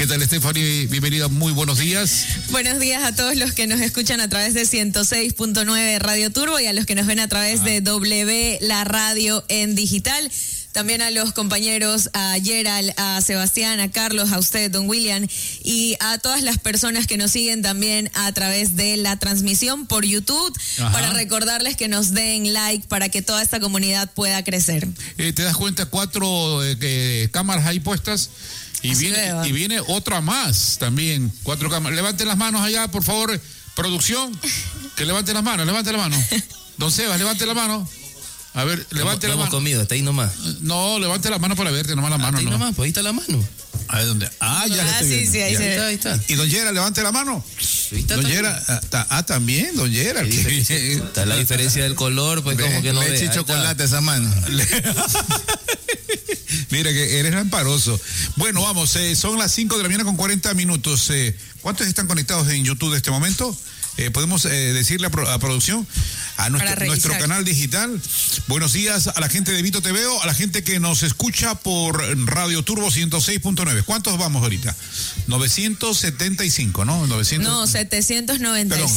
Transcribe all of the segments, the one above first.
¿Qué tal, Stephanie? Bienvenida, muy buenos días. Buenos días a todos los que nos escuchan a través de 106.9 Radio Turbo y a los que nos ven a través de W, la radio en digital. También a los compañeros, a Gerald, a Sebastián, a Carlos, a usted, don William, y a todas las personas que nos siguen también a través de la transmisión por YouTube, para recordarles que nos den like para que toda esta comunidad pueda crecer. ¿Te das cuenta? 4 cámaras ahí puestas y viene otra más también. 4 cámaras. Levanten las manos allá, por favor, producción. Que levanten las manos, Don Sebas, levante la mano. A ver, levante la mano. Hemos comido, está ahí nomás. No, levante la mano para verte, nomás la mano. Ahí nomás, pues ahí está la mano. A ver, ¿dónde? Ya la estoy viendo. Sí, ahí se ve. Ahí está. Y don Gerald, levante la mano. Don Gerald, también, don Gerald. Está la diferencia del color, pues como que no ve. Leche y chocolate esa mano. Mira que eres amparoso. Bueno, vamos, son las 5 de la mañana con 40 minutos. ¿Cuántos están conectados en YouTube en este momento? Podemos decirle a producción, a nuestro canal digital. Buenos días a la gente de Vito TV, a la gente que nos escucha por Radio Turbo 106.9. ¿Cuántos vamos ahorita? 975, ¿no? 795. Perdón,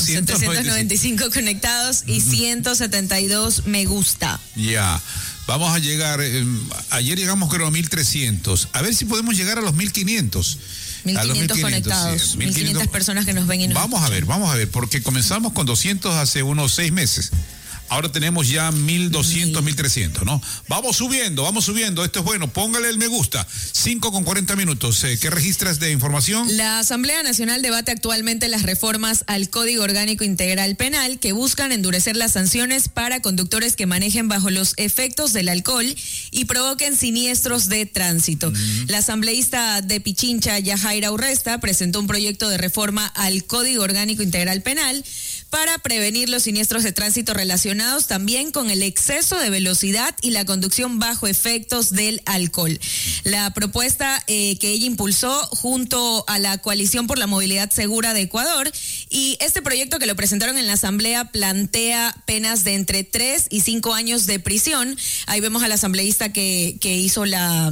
795 conectados y 172 me gusta. Ya. Vamos a llegar, ayer llegamos creo a 1.300. A ver si podemos llegar a los 1.500. 1.500 conectados, sí, 1.500 personas que nos ven y nos Vamos a ver, porque comenzamos con 200 hace unos 6 meses. Ahora tenemos ya 1.200, 1.300, ¿no? Vamos subiendo. Esto es bueno. Póngale el me gusta. 5 con 40 minutos. ¿Qué registras de información? La Asamblea Nacional debate actualmente las reformas al Código Orgánico Integral Penal que buscan endurecer las sanciones para conductores que manejen bajo los efectos del alcohol y provoquen siniestros de tránsito. La asambleísta de Pichincha, Yajaira Urresta, presentó un proyecto de reforma al Código Orgánico Integral Penal para prevenir los siniestros de tránsito relacionados también con el exceso de velocidad y la conducción bajo efectos del alcohol. La propuesta que ella impulsó junto a la Coalición por la Movilidad Segura de Ecuador, y este proyecto que lo presentaron en la Asamblea plantea penas de entre 3 y 5 años de prisión. Ahí vemos a la asambleísta que hizo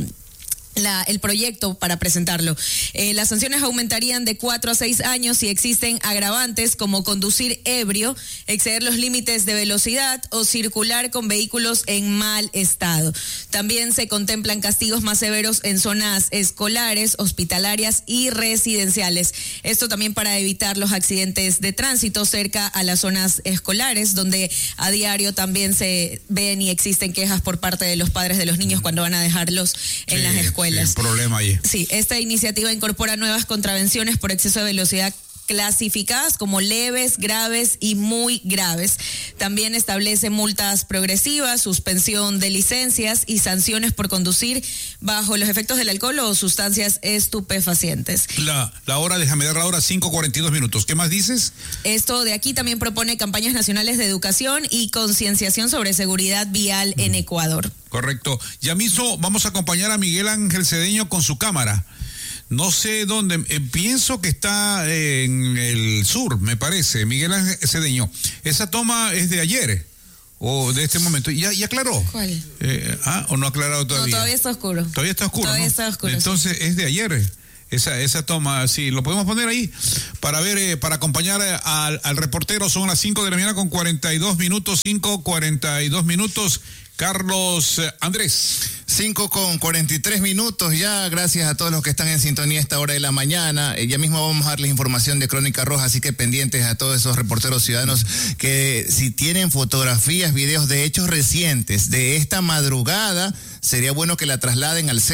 el proyecto para presentarlo. Las sanciones aumentarían de 4 a 6 años si existen agravantes como conducir ebrio, exceder los límites de velocidad o circular con vehículos en mal estado. También se contemplan castigos más severos en zonas escolares, hospitalarias y residenciales. Esto también para evitar los accidentes de tránsito cerca a las zonas escolares, donde a diario también se ven y existen quejas por parte de los padres de los niños cuando van a dejarlos en las escuelas. El problema ahí. Sí, esta iniciativa incorpora nuevas contravenciones por exceso de velocidad clasificadas como leves, graves y muy graves. También establece multas progresivas, suspensión de licencias y sanciones por conducir bajo los efectos del alcohol o sustancias estupefacientes. La hora, déjame dar la hora, 5:42 minutos. ¿Qué más dices? Esto de aquí también propone campañas nacionales de educación y concienciación sobre seguridad vial en Ecuador. Correcto. Ya mismo vamos a acompañar a Miguel Ángel Cedeño con su cámara. No sé dónde, pienso que está en el sur, me parece, Miguel Ángel Cedeño. Esa toma es de ayer o de este momento. ¿Ya aclaró? ¿Cuál? ¿O no ha aclarado todavía? No, todavía está oscuro. Todavía está oscuro, Todavía ¿no? está oscuro. Entonces es de ayer. Esa toma, sí, lo podemos poner ahí para ver, para acompañar al reportero. Son las 5 de la mañana con 42 minutos, 5:42 minutos. Carlos Andrés. 5 con 43 minutos ya, gracias a todos los que están en sintonía a esta hora de la mañana. Ya mismo vamos a darles información de Crónica Roja, así que pendientes a todos esos reporteros ciudadanos que si tienen fotografías, videos de hechos recientes de esta madrugada, sería bueno que la trasladen al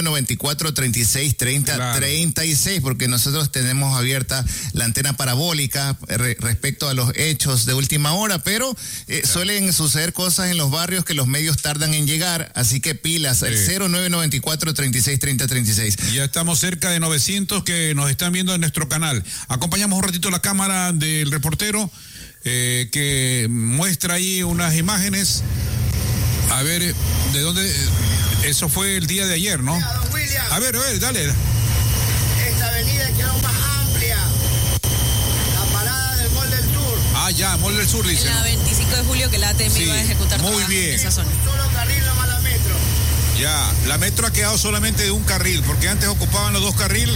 0994-3630-36, porque nosotros tenemos abierta la antena parabólica respecto a los hechos de última hora, pero suelen suceder cosas en los barrios que los medios tardan en llegar, así que pilas, al 0994-3630-36. Ya estamos cerca de 900 que nos están viendo en nuestro canal. Acompañamos un ratito la cámara del reportero que muestra ahí unas imágenes. A ver, ¿de dónde? Eso fue el día de ayer, ¿no? A ver, dale. Esta avenida quedó más amplia. La parada del Mall del Sur. Ya, Mall del Sur, dice. En la 25 de julio que la ATM iba a ejecutar muy bien. Esa zona. Solo carril nomás la metro. Ya, la metro ha quedado solamente de un carril, porque antes ocupaban los dos carriles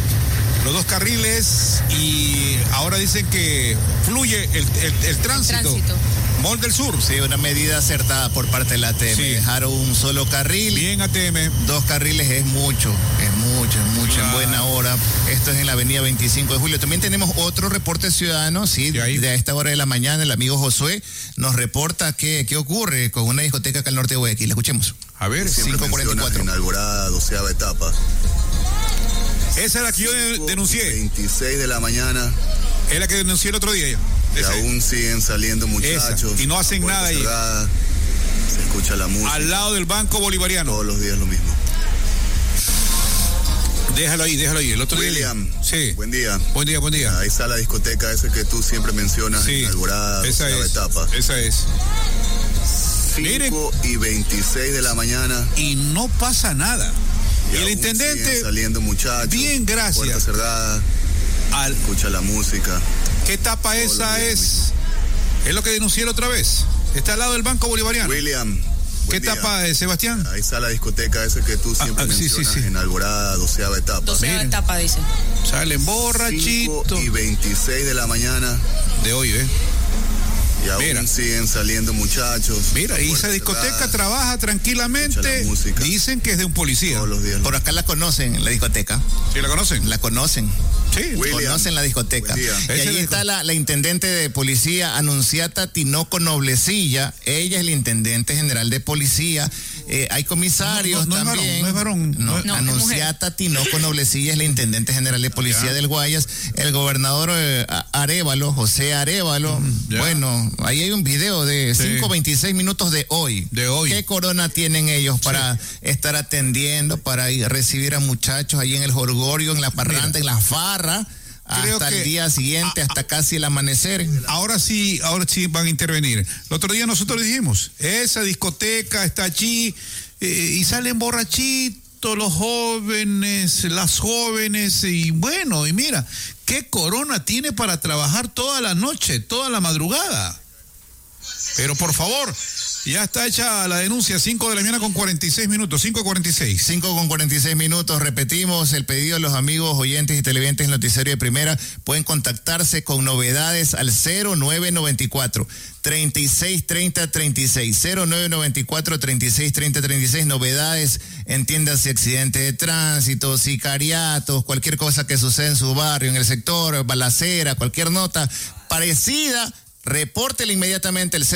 y ahora dicen que fluye el tránsito. Mall del Sur. Sí, una medida acertada por parte de la ATM. Sí. Dejaron un solo carril. Bien ATM. 2 carriles es mucho, Claro. en buena hora. Esto es en la avenida 25 de julio. También tenemos otro reporte ciudadano, sí, de esta hora de la mañana. El amigo Josué nos reporta qué ocurre con una discoteca acá al norte de Guayaquil. Escuchemos. A ver, 5:44. En Alborada, 12ª etapa. Esa es la que yo denuncié. 26 de la mañana. Es la que denuncié el otro día ya. Y aún siguen saliendo muchachos. Esa. Y no hacen nada ahí. Cerrada, se escucha la música. Al lado del Banco Bolivariano. Todos los días lo mismo. Déjalo ahí. El otro William, día. Sí. Buen día. Buen día. Ahí está la discoteca esa que tú siempre mencionas, Sí. en Alborada, Esa 12ª es. etapa. Esa es. 5:26 de la mañana. Y no pasa nada. Y el aún intendente, siguen saliendo muchachos. bien, gracias. Puerta cerrada. Escucha la música. ¿Qué etapa esa es? Es lo que denuncié la otra vez. Está al lado del Banco Bolivariano. William. ¿Qué etapa es, Sebastián? Ahí está la discoteca esa que tú siempre mencionas, sí. En Alborada, 12ª etapa. 12ª etapa, dice. Salen borrachitos. 5:26 de la mañana. De hoy, Y aún siguen saliendo muchachos. Mira, y esa discoteca trabaja tranquilamente. Dicen que es de un policía. Todos los días. Por acá la conocen, la discoteca. ¿Sí la conocen? La conocen. Sí. Conocen la discoteca. Y ahí está la intendente de policía, Anunciata Tinoco Noblecilla. Ella es la intendente general de policía. Hay comisarios también. No es varón. Anunciata Tinoco Noblecilla es la intendente general de policía del Guayas. El gobernador Arévalo, José Arévalo. Bueno, ahí hay un video de 5:26 minutos de hoy. ¿Qué corona tienen ellos para estar atendiendo, para ir a recibir a muchachos ahí en el Jorgorio, en la parranda, en la farra? Hasta el día siguiente, hasta casi el amanecer. Ahora sí van a intervenir. El otro día nosotros le dijimos, esa discoteca está allí y salen borrachitos los jóvenes, las jóvenes, y bueno, y mira, ¿qué corona tiene para trabajar toda la noche, toda la madrugada? Pero por favor, ya está hecha la denuncia, 5 de la mañana con 46 minutos, 5:46. 5:46 minutos, repetimos el pedido de los amigos oyentes y televidentes del noticiario de Primera. Pueden contactarse con novedades al 0994 363036, 0994 363036, novedades, entiéndase, accidentes de tránsito, sicariatos, cualquier cosa que suceda en su barrio, en el sector, balacera, cualquier nota parecida. Repórtele inmediatamente el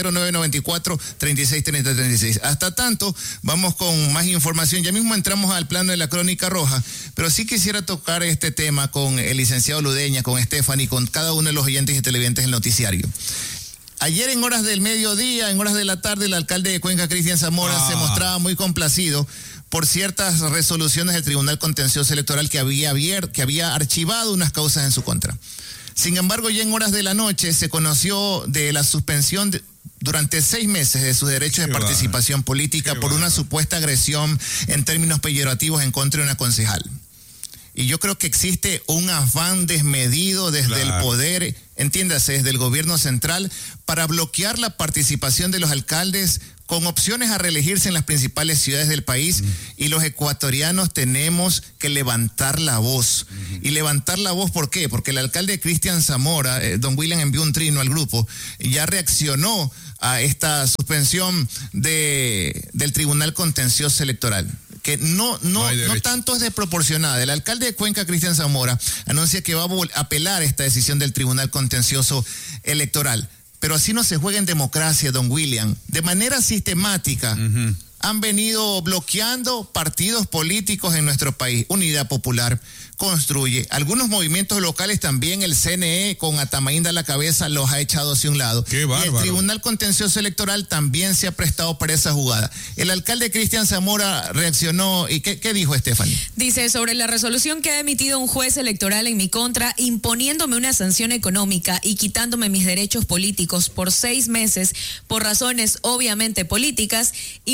0994-363036. Hasta tanto, vamos con más información. Ya mismo entramos al plano de la crónica roja, pero sí quisiera tocar este tema con el licenciado Ludeña, con Stephanie, con cada uno de los oyentes y televidentes del noticiario. Ayer en horas del mediodía, en horas de la tarde, el alcalde de Cuenca, Cristian Zamora, se mostraba muy complacido por ciertas resoluciones del Tribunal Contencioso Electoral que había archivado unas causas en su contra. Sin embargo, ya en horas de la noche se conoció de la suspensión durante 6 meses de sus derechos de participación política por una supuesta agresión en términos peyorativos en contra de una concejal. Y yo creo que existe un afán desmedido desde el poder, entiéndase, desde el gobierno central, para bloquear la participación de los alcaldes con opciones a reelegirse en las principales ciudades del país, y los ecuatorianos tenemos que levantar la voz. Y levantar la voz, ¿por qué? Porque el alcalde Cristian Zamora, don William, envió un trino al grupo, ya reaccionó a esta suspensión del Tribunal Contencioso Electoral, que no tanto es desproporcionada. El alcalde de Cuenca, Cristian Zamora, anuncia que va a apelar esta decisión del Tribunal Contencioso Electoral. Pero así no se juega en democracia, don William. De manera sistemática han venido bloqueando partidos políticos en nuestro país. Unidad Popular construye. Algunos movimientos locales también, el CNE con Atamainda a la cabeza, los ha echado hacia un lado. ¡Qué bárbaro! Y el Tribunal Contencioso Electoral también se ha prestado para esa jugada. El alcalde Cristian Zamora reaccionó. ¿Y qué dijo, Stephanie? Dice, sobre la resolución que ha emitido un juez electoral en mi contra, imponiéndome una sanción económica y quitándome mis derechos políticos por 6 meses, por razones obviamente políticas, informo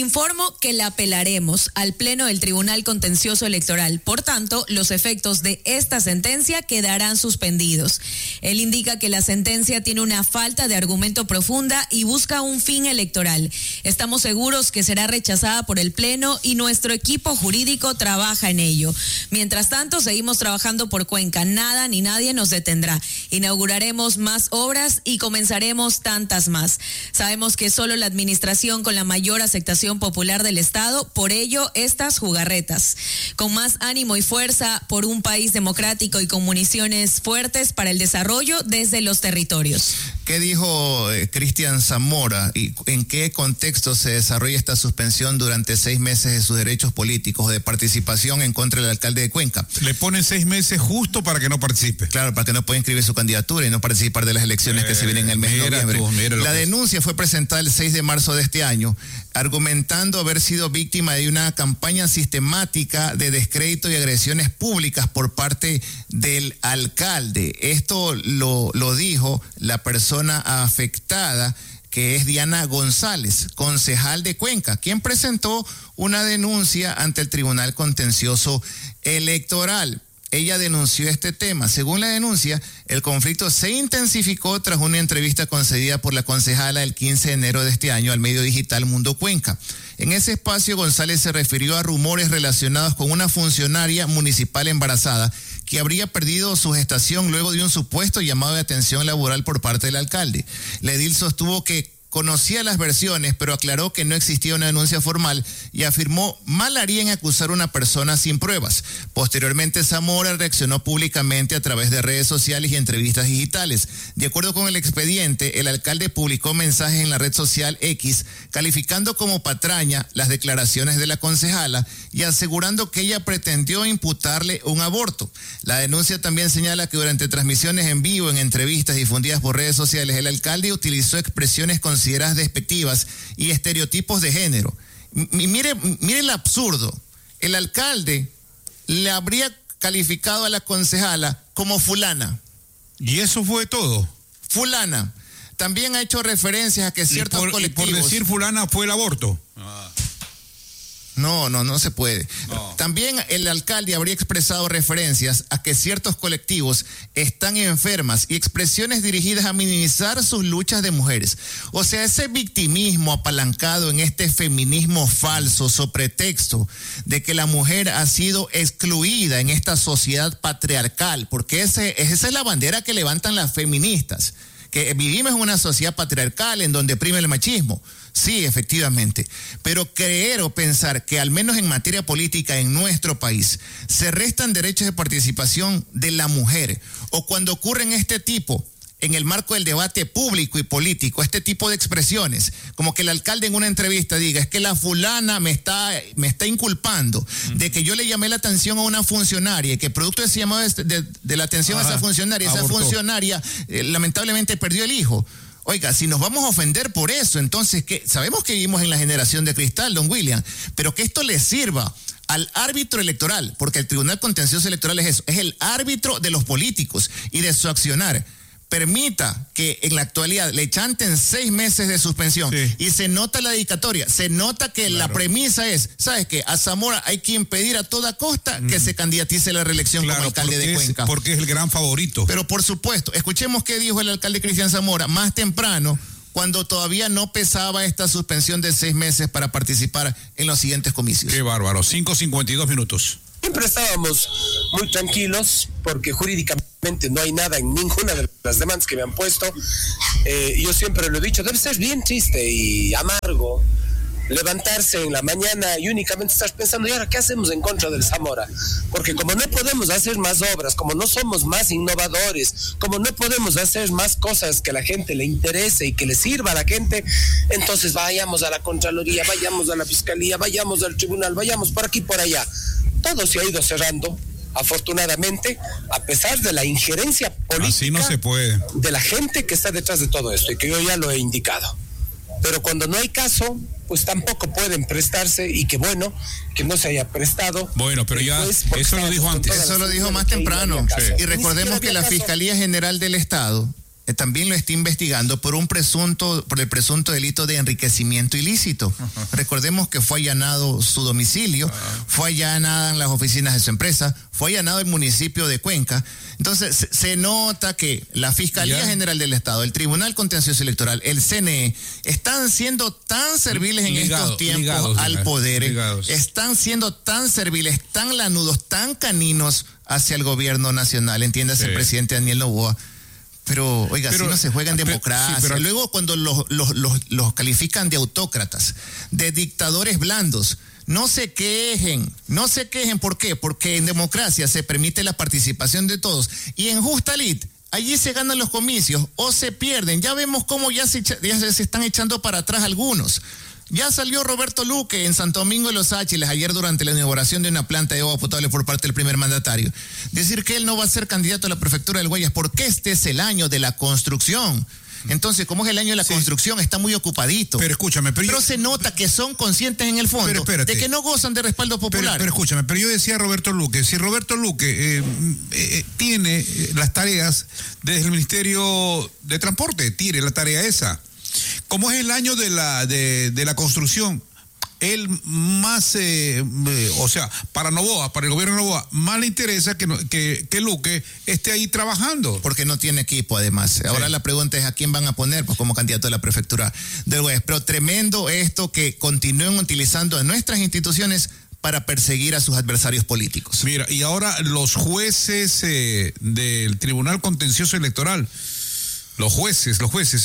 informó que la apelaremos al Pleno del Tribunal Contencioso Electoral. Por tanto, los efectos de esta sentencia quedarán suspendidos. Él indica que la sentencia tiene una falta de argumento profunda y busca un fin electoral. Estamos seguros que será rechazada por el Pleno y nuestro equipo jurídico trabaja en ello. Mientras tanto, seguimos trabajando por Cuenca. Nada ni nadie nos detendrá. Inauguraremos más obras y comenzaremos tantas más. Sabemos que solo la administración con la mayor aceptación popular del Estado, por ello estas jugarretas. Con más ánimo y fuerza por un país democrático y con municiones fuertes para el desarrollo desde los territorios. ¿Qué dijo Cristian Zamora y en qué contexto se desarrolla esta suspensión durante 6 meses de sus derechos políticos de participación en contra del alcalde de Cuenca? Le ponen 6 meses justo para que no participe. Claro, para que no pueda inscribir su candidatura y no participar de las elecciones que se vienen en el mes de noviembre. La denuncia fue presentada el 6 de marzo de este año, argumentando haber sido víctima de una campaña sistemática de descrédito y agresiones públicas por parte del alcalde. Esto lo dijo la persona afectada, que es Diana González, concejal de Cuenca, quien presentó una denuncia ante el Tribunal Contencioso Electoral. Ella denunció este tema. Según la denuncia, el conflicto se intensificó tras una entrevista concedida por la concejala el 15 de enero de este año al medio digital Mundo Cuenca. En ese espacio, González se refirió a rumores relacionados con una funcionaria municipal embarazada que habría perdido su gestación luego de un supuesto llamado de atención laboral por parte del alcalde. La edil sostuvo que conocía las versiones, pero aclaró que no existía una denuncia formal y afirmó mal haría en acusar a una persona sin pruebas. Posteriormente, Zamora reaccionó públicamente a través de redes sociales y entrevistas digitales. De acuerdo con el expediente, el alcalde publicó mensajes en la red social X, calificando como patraña las declaraciones de la concejala y asegurando que ella pretendió imputarle un aborto. La denuncia también señala que durante transmisiones en vivo, en entrevistas difundidas por redes sociales, el alcalde utilizó expresiones consideradas despectivas y estereotipos de género. Mire el absurdo. El alcalde le habría calificado a la concejala como fulana. ¿Y eso fue todo? Fulana. También ha hecho referencias a que ciertos colectivos... Y por decir fulana fue el aborto. No se puede. No. También el alcalde habría expresado referencias a que ciertos colectivos están enfermas y expresiones dirigidas a minimizar sus luchas de mujeres. O sea, ese victimismo apalancado en este feminismo falso, so pretexto de que la mujer ha sido excluida en esta sociedad patriarcal, porque esa es la bandera que levantan las feministas, que vivimos en una sociedad patriarcal en donde prima el machismo. Sí, efectivamente, pero creer o pensar que al menos en materia política en nuestro país se restan derechos de participación de la mujer, o cuando ocurren este tipo, en el marco del debate público y político, este tipo de expresiones, como que el alcalde en una entrevista diga, es que la fulana me está inculpando de que yo le llamé la atención a una funcionaria y que producto de ese llamado de la atención a esa funcionaria, lamentablemente perdió el hijo. Oiga, si nos vamos a ofender por eso, entonces, ¿qué? Sabemos que vivimos en la generación de cristal, don William, pero que esto le sirva al árbitro electoral, porque el Tribunal Contencioso Electoral es eso, es el árbitro de los políticos y de su accionar. Permita que en la actualidad le chanten 6 meses de suspensión, sí, y se nota la dedicatoria, se nota que la premisa es, ¿sabes qué? A Zamora hay que impedir a toda costa que se candidatice a la reelección como alcalde de Cuenca. Porque es el gran favorito. Pero por supuesto, escuchemos qué dijo el alcalde Cristian Zamora más temprano, cuando todavía no pesaba esta suspensión de 6 meses para participar en los siguientes comicios. Qué bárbaro, 5:52 minutos. Siempre estábamos muy tranquilos porque jurídicamente no hay nada en ninguna de las demandas que me han puesto. Yo siempre lo he dicho, debe ser bien triste y amargo levantarse en la mañana y únicamente estar pensando, ¿y ahora qué hacemos en contra del Zamora? Porque como no podemos hacer más obras, como no somos más innovadores, como no podemos hacer más cosas que a la gente le interese y que le sirva a la gente, entonces vayamos a la Contraloría, vayamos a la Fiscalía, vayamos al Tribunal, vayamos por aquí por allá. Todo se ha ido cerrando, afortunadamente, a pesar de la injerencia política. Así no se puede. De la gente que está detrás de todo esto y que yo ya lo he indicado. Pero cuando no hay caso, pues tampoco pueden prestarse, y qué bueno que no se haya prestado. Bueno, pero ya eso lo dijo antes. Eso lo dijo más temprano. Sí. Y recordemos que la Fiscalía General del Estado también lo está investigando por el presunto delito de enriquecimiento ilícito. Recordemos que fue allanado su domicilio, fue allanada en las oficinas de su empresa, fue allanado el municipio de Cuenca. Entonces se nota que la Fiscalía General del Estado, el Tribunal Contencioso Electoral, el CNE, están siendo tan serviles en estos tiempos al poder, están siendo tan serviles, tan lanudos, tan caninos hacia el gobierno nacional, entiéndase el presidente Daniel Noboa. Pero, oiga, si no se juega en democracia. Pero luego cuando los califican de autócratas, de dictadores blandos, no se quejen. ¿Por qué? Porque en democracia se permite la participación de todos. Y en Justa Lid, allí se ganan los comicios o se pierden. Ya vemos cómo ya se están echando para atrás algunos. Ya salió Roberto Luque en Santo Domingo de los Áchiles ayer durante la inauguración de una planta de agua potable por parte del primer mandatario. Decir que él no va a ser candidato a la prefectura del Guayas porque este es el año de la construcción. Entonces, como es el año de la construcción, está muy ocupadito. Pero escúchame, pero se nota que son conscientes en el fondo de que no gozan de respaldo popular. Pero escúchame, pero yo decía Roberto Luque, si Roberto Luque tiene las tareas desde el Ministerio de Transporte, tire la tarea esa. Como es el año de la construcción, él más, para Noboa, para el gobierno de Noboa, más le interesa que Luque esté ahí trabajando. Porque no tiene equipo, además. Ahora la pregunta es a quién van a poner como candidato a la prefectura del Guayas. Pero tremendo esto que continúen utilizando a nuestras instituciones para perseguir a sus adversarios políticos. Mira, y ahora los jueces del Tribunal Contencioso Electoral, los jueces,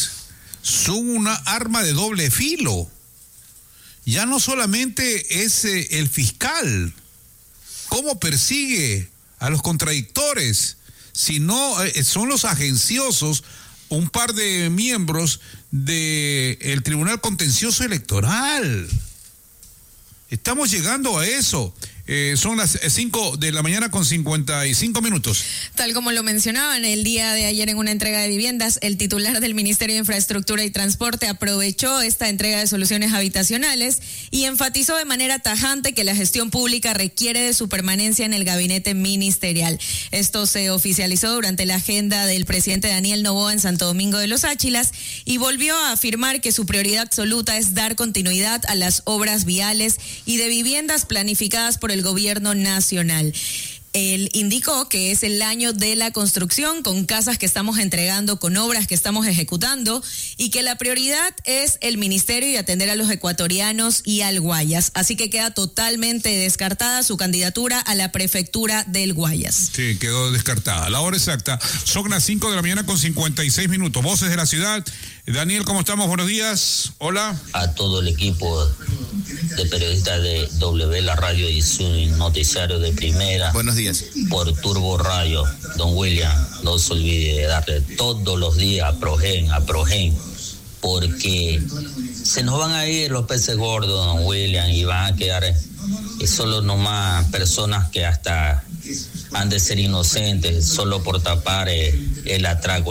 son una arma de doble filo. Ya no solamente es el fiscal, cómo persigue a los contradictores, sino son los agenciosos, un par de miembros del Tribunal Contencioso Electoral. Estamos llegando a eso. Son las 5 de la mañana con 55 minutos. Tal como lo mencionaban el día de ayer en una entrega de viviendas, el titular del Ministerio de Infraestructura y Transporte aprovechó esta entrega de soluciones habitacionales y enfatizó de manera tajante que la gestión pública requiere de su permanencia en el gabinete ministerial. Esto se oficializó durante la agenda del presidente Daniel Noboa en Santo Domingo de los Áchilas y volvió a afirmar que su prioridad absoluta es dar continuidad a las obras viales y de viviendas planificadas por el gobierno nacional. Él indicó que es el año de la construcción, con casas que estamos entregando, con obras que estamos ejecutando, y que la prioridad es el ministerio y atender a los ecuatorianos y al Guayas. Así que queda totalmente descartada su candidatura a la prefectura del Guayas. Sí, quedó descartada. La hora exacta son las 5 de la mañana con 56 minutos. Voces de la ciudad. Daniel, ¿cómo estamos? Buenos días. Hola. A todo el equipo de periodistas de W, la radio y su noticiario de primera. Buenos días. Por Turbo Radio, don William, no se olvide de darle todos los días a Progen, porque se nos van a ir los peces gordos, don William, y van a quedar solo nomás personas que hasta han de ser inocentes, solo por tapar el atraco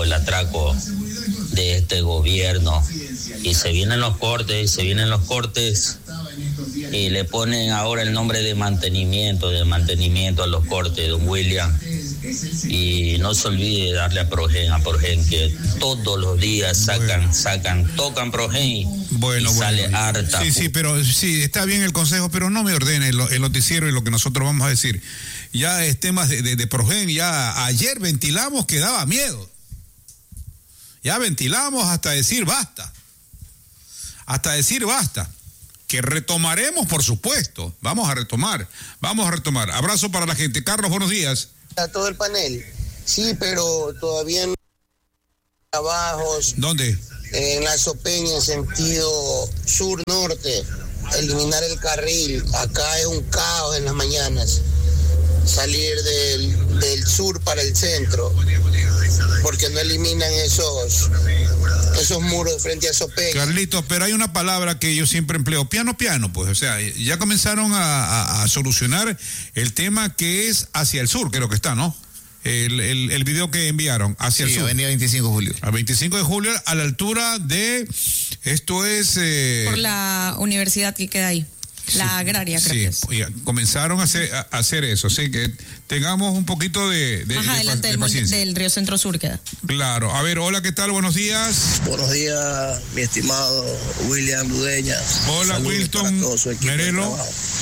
de este gobierno. Y se vienen los cortes, y le ponen ahora el nombre de mantenimiento a los cortes, don William. Y no se olvide de darle a Progen, que todos los días tocan Progen y sale harta. Sí, pero sí, está bien el consejo, pero no me ordene el noticiero y lo que nosotros vamos a decir. Ya es temas de Progen, ya ayer ventilamos que daba miedo. Ya ventilamos hasta decir basta. Que retomaremos, por supuesto. Vamos a retomar. Abrazo para la gente. Carlos, buenos días. A todo el panel. Sí, pero todavía no hay trabajos. ¿Dónde? En la Sopeña, en sentido sur-norte. Eliminar el carril. Acá es un caos en las mañanas. Salir del sur para el centro. Porque no eliminan esos muros frente a Sopeña. Carlitos, pero hay una palabra que yo siempre empleo, piano, pues, o sea, ya comenzaron a solucionar el tema que es hacia el sur, creo que está, ¿no? El video que enviaron hacia el sur. Avenida 25 de julio. A 25 de julio, a la altura de, esto es... por la universidad que queda ahí. La agraria, creo que es. Comenzaron a hacer eso, así que tengamos un poquito de adelante del Río Centro Sur queda. Claro. A ver, hola, ¿qué tal? Buenos días. Buenos días, mi estimado William Ludeña. Hola, Saludos Wilton Merelo.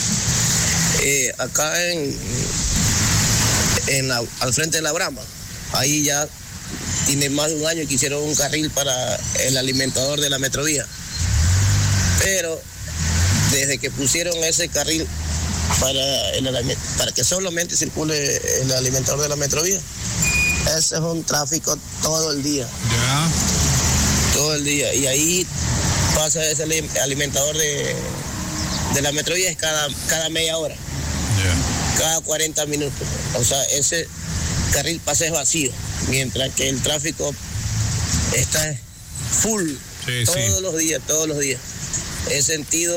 Acá al frente de la Brama, ahí ya tiene más de un año que hicieron un carril para el alimentador de la Metrovía. Pero desde que pusieron ese carril para que solamente circule el alimentador de la Metrovía, ese es un tráfico todo el día. Ya. Todo el día. Y ahí pasa ese alimentador de la Metrovía es cada media hora. Ya. Cada 40 minutos. O sea, ese carril pasa es vacío, mientras que el tráfico está full todos los días. Es sentido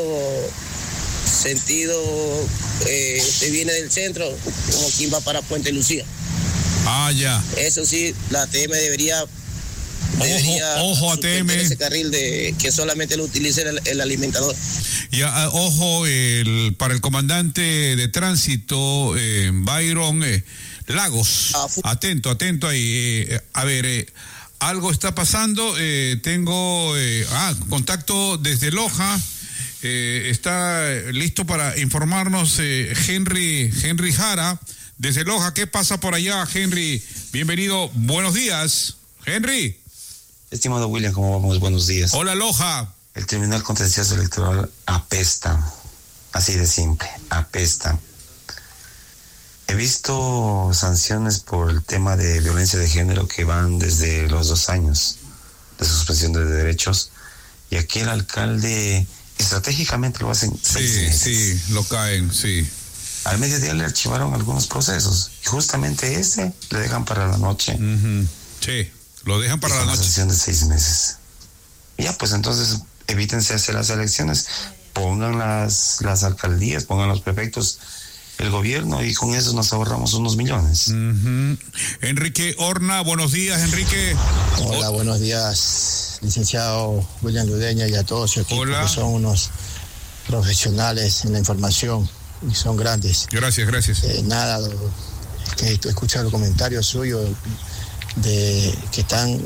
usted viene del centro como quien va para Puente Lucía. Ah, ya. Eso sí, la ATM debería ojo ATM, ese carril que solamente lo utilice el alimentador. Ya, ojo para el comandante de tránsito Byron Lagos. Atento ahí. A ver, algo está pasando. Tengo contacto desde Loja. Está listo para informarnos Henry Jara desde Loja. ¿Qué pasa por allá, Henry? Bienvenido. Buenos días, Henry. Estimado William, ¿cómo vamos? Buenos días. Hola, Loja. El Tribunal Contencioso Electoral apesta. Así de simple, apesta. He visto sanciones por el tema de violencia de género que van desde los 2 años de suspensión de derechos. Y aquí el alcalde estratégicamente lo hacen 6 meses. Sí, lo caen, sí. Al mediodía le archivaron algunos procesos. Y justamente le dejan para la noche. Uh-huh. Sí, lo dejan para la noche. Una sanción de 6 meses. Y ya, pues entonces evítense hacer las elecciones. Pongan las alcaldías, pongan los prefectos, el gobierno, y con eso nos ahorramos unos millones. Uh-huh. Enrique Horna, buenos días, Enrique. Hola, buenos días, licenciado William Ludeña, y a todos su equipo. Hola. Que son unos profesionales en la información y son grandes. Gracias. Nada, que he escuchado el comentario suyo de que están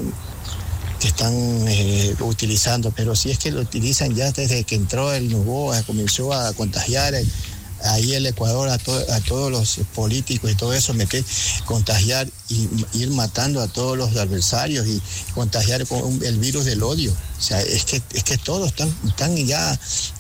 utilizando, pero si es que lo utilizan ya desde que entró el Novoa, comenzó a contagiar ahí el Ecuador a todos los políticos y todo eso, contagiar y ir matando a todos los adversarios y contagiar con el virus del odio. O sea, es que todos están ya,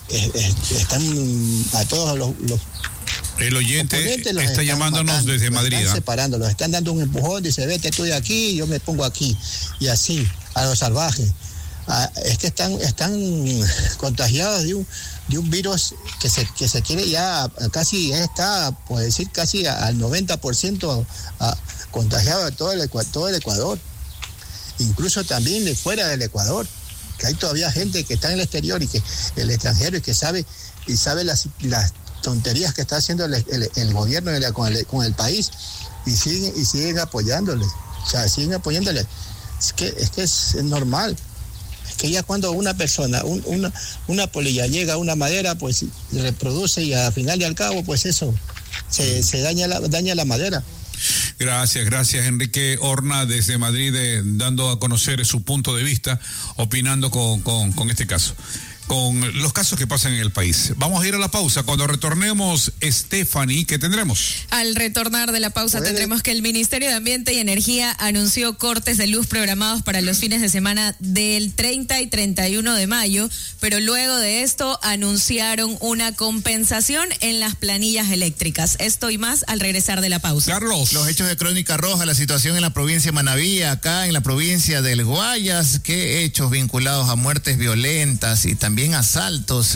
están a todos los el oyente está llamándonos matando, desde Madrid. Están separándolos, están dando un empujón, dice, vete tú de aquí, yo me pongo aquí, y así, a los salvajes. Es que están contagiados de un virus que se quiere ya casi, está, puedo decir, casi al 90% contagiado de todo el Ecuador, incluso también de fuera del Ecuador, que hay todavía gente que está en el exterior y que el extranjero y que sabe las tonterías que está haciendo el gobierno con el país, y siguen apoyándole. O sea, siguen apoyándole. Es que es normal. Es que ya cuando una persona, una polilla llega a una madera, pues se reproduce, y al final y al cabo, pues eso se daña la madera. Gracias, Enrique Horna desde Madrid, dando a conocer su punto de vista, opinando con este caso, con los casos que pasan en el país. Vamos a ir a la pausa. Cuando retornemos, Stephanie, ¿qué tendremos? Al retornar de la pausa tendremos que el Ministerio de Ambiente y Energía anunció cortes de luz programados para los fines de semana del 30 y 31 de mayo, pero luego de esto anunciaron una compensación en las planillas eléctricas. Esto y más al regresar de la pausa. Carlos. Los hechos de Crónica Roja, la situación en la provincia de Manabí, acá en la provincia del Guayas, qué hechos vinculados a muertes violentas y también asaltos